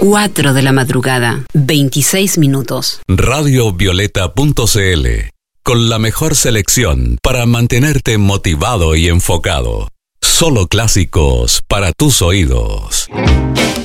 4 de la madrugada, 26 minutos. Radiovioleta.cl, con la mejor selección para mantenerte motivado y enfocado. Solo clásicos para tus oídos.